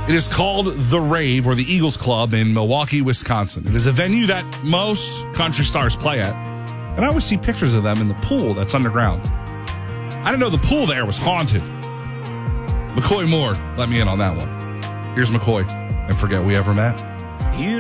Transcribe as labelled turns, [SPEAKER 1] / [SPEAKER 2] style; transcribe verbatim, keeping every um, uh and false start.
[SPEAKER 1] It is called The Rave, or the Eagles Club in Milwaukee, Wisconsin. It is a venue that most country stars play at, and I always see pictures of them in the pool that's underground. I didn't know the pool there was haunted. McCoy Moore let me in on that one. Here's McCoy, and forget we ever met.